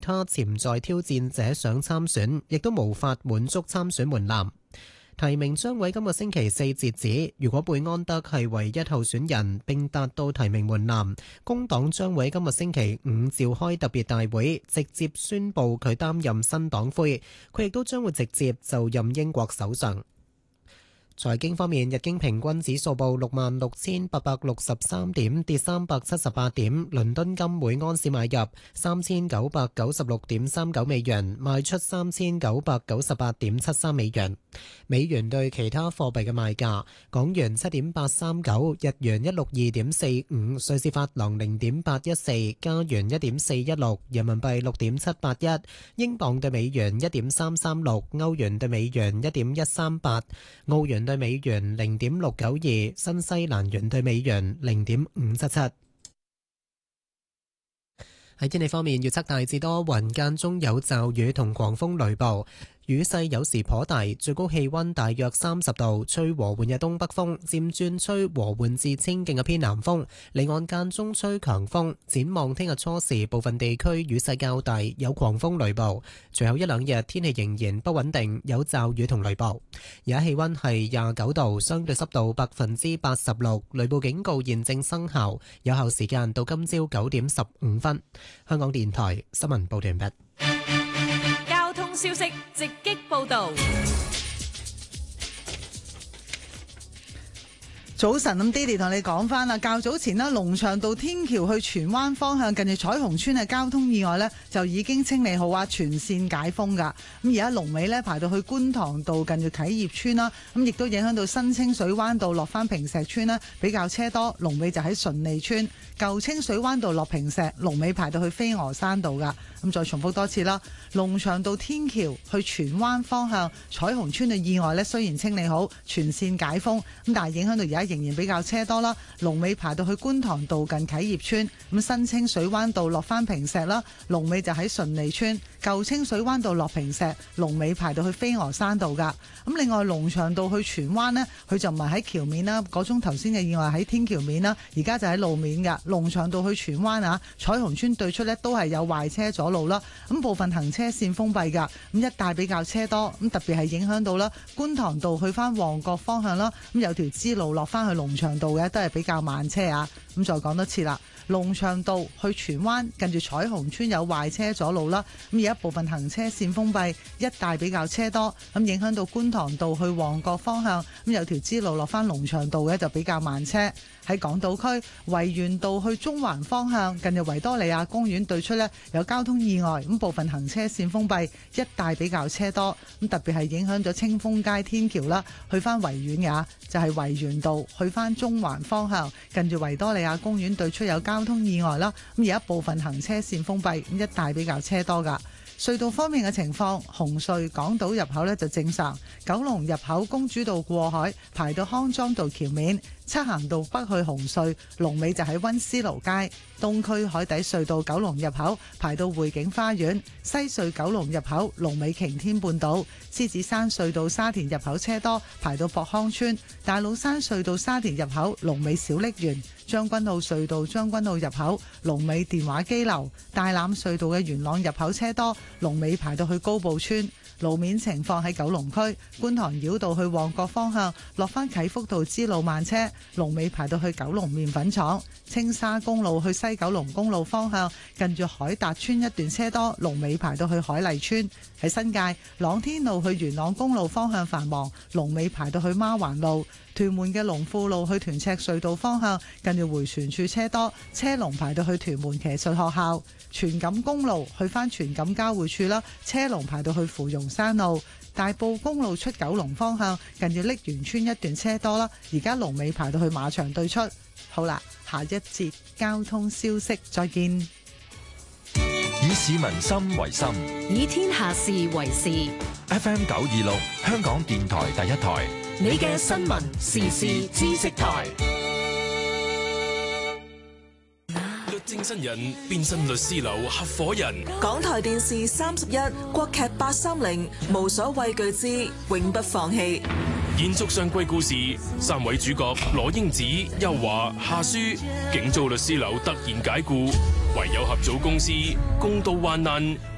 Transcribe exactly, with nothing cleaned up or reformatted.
他潛在挑戰者想參選，亦都無法滿足參選門檻。提名將會今個星期四截止，如果貝安德係唯一候選人並達到提名門檻，工黨將會今個星期五召開特別大會，直接宣布佢擔任新黨魁，佢亦都將會直接就任英國首相。財經方面，日經平均指數報六萬六千八百六十三點，跌三百七十八點。倫敦金每安士買入三千九百九十六點三九美元，賣出三千九百九十八點七三美元。美元對其他貨幣嘅賣價：港元七點八三九，日元一六二點四五，瑞士法郎零點八一四，加元一點四一六，人民幣六點七八一，英鎊對美元一點三三六，歐元對美元一點一三八，澳元對美元零點六九二，新西蘭元對美元零點五七七。喺天氣方面，預測大致多雲，間中有驟雨同狂風雷暴。雨勢有時頗大，最高氣溫大約三十度，吹和緩嘅東北風，漸轉吹和緩至清勁嘅偏南風，離岸間中吹強風。展望聽日初時，部分地區雨勢較大，有狂風雷暴。隨後一兩日天氣仍然不穩定，有驟雨同雷暴。而家氣溫係廿九度，相對濕度百分之八十六，雷暴警告現正生效，有效時間到今朝九點十五分。香港電台新聞報道完畢。 消息直擊報道。 早晨，咁 Diddy 同你講翻啦。較早前啦，龍翔道天橋去荃灣方向近住彩虹村嘅交通意外呢，就已經清理好啊，全線解封噶。咁而家龍尾呢，排到去觀塘道近住啟業村啦，咁亦都影響到新清水灣道落翻坪石村啦，比較車多。龍尾就喺順利村，舊清水灣道落坪石，龍尾排到去飛鵝山道噶。咁再重複多次啦，龍翔道天橋去荃灣方向彩虹村嘅意外呢，雖然清理好，全線解封，咁但係影響到而家仍然比較車多啦。龍尾排到去觀塘道近啟業村，咁新清水灣道落翻坪石啦，龍尾就喺順利村，舊清水灣道落坪石，龍尾排到去飛鵝山道噶。咁另外龍翔道去荃灣呢，佢就唔係喺橋面啦，嗰宗頭先嘅意外喺天橋面啦，而家就喺路面噶。龍翔道去荃灣啊，彩虹村對出呢都係有壞車阻路啦，咁部分行車線封閉噶，咁一帶比較車多，咁特別係影響到啦觀塘道去翻旺角方向啦，咁有條支路落翻去龍翔道嘅都係比較慢車啊。咁再講多次啦，龍翔道去荃灣近住彩虹村有壞車阻路啦，咁而家部分行車線封閉，一帶比較車多，咁影響到觀塘道去旺角方向，咁有條支路落翻龍翔道嘅就比較慢車。喺港島區維園道去中環方向近住維多利亞公園對出呢，有交通意外，咁部分行車線封閉，一帶比較車多，咁特別係影響咗清風街天橋啦，去翻維園嘅就係維園道去翻中環方向近住維多利亞公園對出有交通意外啦，咁而家部分行車線封閉，咁一帶比較車多噶。隧道方面嘅情況，紅隧港島入口呢就正常，九龍入口公主道過海排到康莊道橋面，漆咸道北去紅隧龍尾就喺溫思勞街，東區海底隧道九龍入口排到匯景花園，西隧九龍入口龍尾擎天半島，獅子山隧道沙田入口車多排到博康村，大老山隧道沙田入口龍尾小瀝源，將軍澳隧道將軍澳入口龍尾電話機樓，大欖隧道嘅元朗入口車多，龍尾排到去高埔村。路面情況喺九龍區觀塘繞道去旺角方向落返啟福道支路慢車，龍尾排到去九龍麵粉廠。青沙公路去西九龍公路方向近住海達村一段車多，龍尾排到去海麗村。喺新界朗天路去元朗公路方向繁忙，龍尾排到去孖環路。屯門嘅龍富路去屯赤隧道方向近住回旋處車多，車龍排到去屯門騎術學校。荃錦公路去返荃錦交匯處啦，車龍排到去芙蓉山路。大埔公路出九龍方向近住瀝源村一段車多啦，而家龍尾排到去馬場對出。好啦，下一節交通消息再見。 以市民心為心， 以天下事為事。 F M 九二六香港電台第一台， 你嘅新聞時事知識台。 律政新人變身律師樓合夥人。 港台電視三十一，國劇八三零，無所畏懼之永不放棄。 延續上季故事，三位主角羅英子、邱華、夏書，警遭律師樓突然解雇，唯有合組公司共度患難。